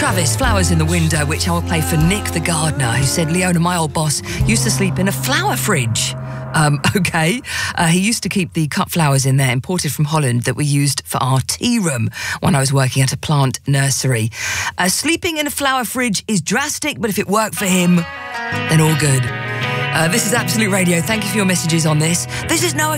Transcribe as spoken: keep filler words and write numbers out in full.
Travis, Flowers in the Window, which I will play for Nick the gardener, who said, Leona, my old boss, used to sleep in a flower fridge. Um, okay. Uh, he used to keep the cut flowers in there, imported from Holland, that we used for our tea room when I was working at a plant nursery. Uh, sleeping in a flower fridge is drastic, but if it worked for him, then all good. Uh, this is Absolute Radio. Thank you for your messages on this. This is Noah